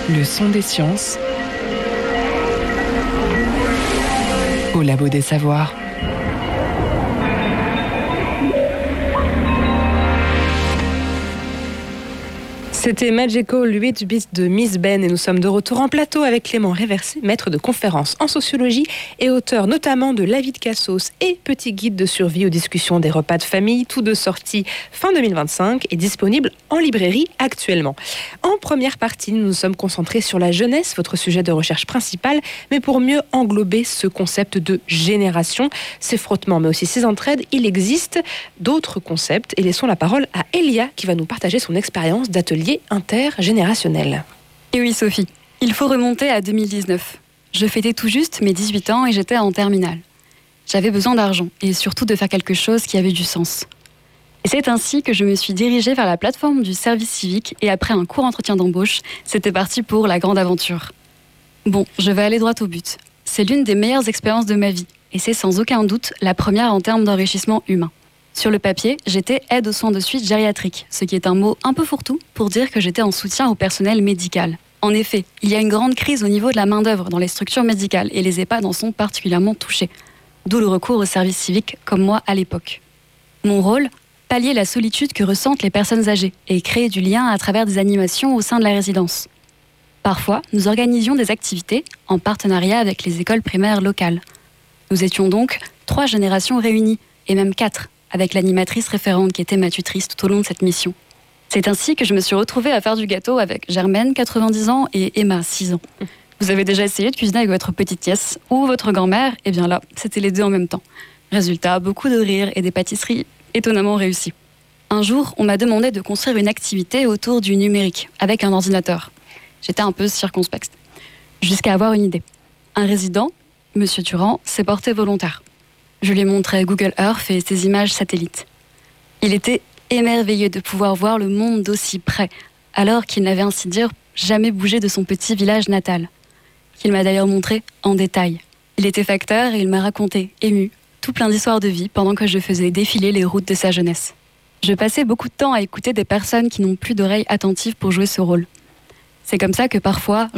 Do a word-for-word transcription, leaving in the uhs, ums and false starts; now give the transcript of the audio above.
Le son des sciences au labo des savoirs. C'était Magical huit bits de Miss Ben et nous sommes de retour en plateau avec Clément Réversé, maître de conférences en sociologie et auteur notamment de La vie de Cassos et Petit guide de survie aux discussions des repas de famille, tous deux sortis fin deux mille vingt-cinq et disponibles en librairie actuellement. En première partie, nous nous sommes concentrés sur la jeunesse, votre sujet de recherche principal, mais pour mieux englober ce concept de génération, ces frottements mais aussi ces entraides, il existe d'autres concepts et laissons la parole à Elia qui va nous partager son expérience d'atelier intergénérationnel. Et oui Sophie, il faut remonter à deux mille dix-neuf. Je fêtais tout juste mes dix-huit ans et j'étais en terminale. J'avais besoin d'argent et surtout de faire quelque chose qui avait du sens. Et c'est ainsi que je me suis dirigée vers la plateforme du service civique et après un court entretien d'embauche, c'était parti pour la grande aventure. Bon, je vais aller droit au but. C'est l'une des meilleures expériences de ma vie et c'est sans aucun doute la première en termes d'enrichissement humain. Sur le papier, j'étais aide aux soins de suite gériatriques, ce qui est un mot un peu fourre-tout pour dire que j'étais en soutien au personnel médical. En effet, il y a une grande crise au niveau de la main-d'œuvre dans les structures médicales et les EHPAD en sont particulièrement touchés. D'où le recours au service civique comme moi à l'époque. Mon rôle, pallier la solitude que ressentent les personnes âgées et créer du lien à travers des animations au sein de la résidence. Parfois, nous organisions des activités en partenariat avec les écoles primaires locales. Nous étions donc trois générations réunies, et même quatre, avec l'animatrice référente qui était ma tutrice tout au long de cette mission. C'est ainsi que je me suis retrouvée à faire du gâteau avec Germaine, quatre-vingt-dix ans, et Emma, six ans. Vous avez déjà essayé de cuisiner avec votre petite nièce ou votre grand-mère? Eh bien là, c'était les deux en même temps. Résultat, beaucoup de rires et des pâtisseries étonnamment réussies. Un jour, on m'a demandé de construire une activité autour du numérique, avec un ordinateur. J'étais un peu circonspecte, jusqu'à avoir une idée. Un résident, Monsieur Durand, s'est porté volontaire. Je lui ai montré Google Earth et ses images satellites. Il était émerveillé de pouvoir voir le monde d'aussi près, alors qu'il n'avait ainsi dire jamais bougé de son petit village natal, qu'il m'a d'ailleurs montré en détail. Il était facteur et il m'a raconté, ému, tout plein d'histoires de vie pendant que je faisais défiler les routes de sa jeunesse. Je passais beaucoup de temps à écouter des personnes qui n'ont plus d'oreilles attentives pour jouer ce rôle. C'est comme ça que parfois,